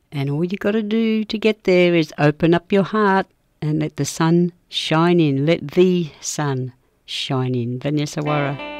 And all you got to do to get there is open up your heart and let the sun shine in. Let the sun shine in. Vanessa Warra.